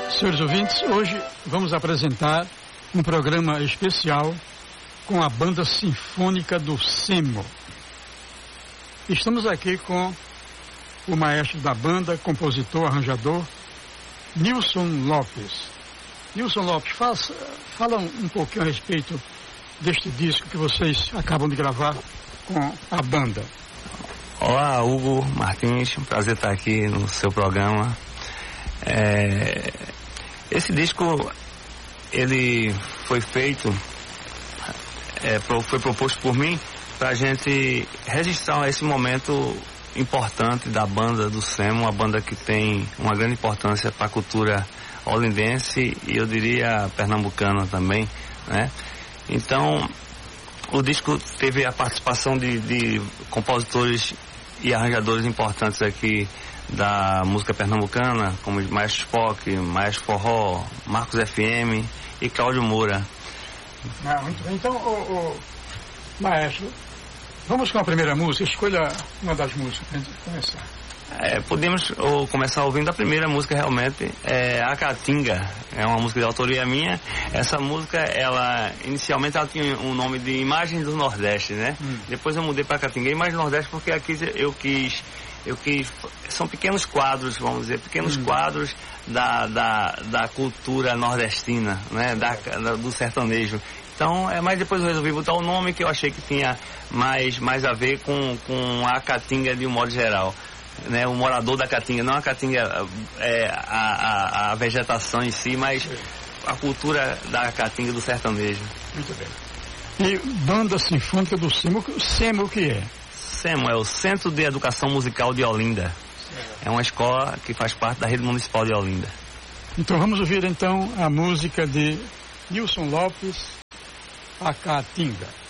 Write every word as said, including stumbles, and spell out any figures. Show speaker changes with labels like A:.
A: Senhores ouvintes, hoje vamos apresentar um programa especial com a Banda Sinfônica do SEMO. Estamos aqui com o maestro da banda, compositor, arranjador, Nilson Lopes. Nilson Lopes, faça, fala um pouquinho a respeito deste disco que vocês acabam de gravar com a banda.
B: Olá, Hugo Martins, um prazer estar aqui no seu programa. É, esse disco, ele foi feito, é, foi proposto por mim para a gente registrar esse momento importante da banda do SEMO, uma banda que tem uma grande importância para a cultura olindense e eu diria pernambucana também, né? Então, o disco teve a participação de, de compositores e arranjadores importantes aqui da música pernambucana, como Maestro Spock, Maestro Forró, Marcos F M e Cláudio Moura.
A: Ah, muito bem. Então, o, o maestro, vamos com a primeira música. Escolha uma das músicas para a gente começar.
B: É, podemos ou, começar ouvindo a primeira música, realmente, é a Caatinga. É uma música de autoria minha. Essa música, ela inicialmente ela tinha um nome de Imagens do Nordeste, né? Hum. Depois eu mudei para Caatinga, Imagens do Nordeste, porque aqui eu quis, eu quis, são pequenos quadros, vamos dizer, pequenos hum. quadros da, da, da cultura nordestina, né? Da, da, do sertanejo. Então, é, mas depois eu resolvi botar o nome que eu achei que tinha mais, mais a ver com, com a Caatinga de um modo geral. Né, o morador da Caatinga, não a Caatinga, é, a, a, a vegetação em si, mas a cultura da Caatinga do sertanejo.
A: Muito bem. E Banda Sinfônica do SEMO, SEMO o que é?
B: SEMO é o Centro de Educação Musical de Olinda. É uma escola que faz parte da Rede Municipal de Olinda.
A: Então vamos ouvir então a música de Nilson Lopes, a Caatinga.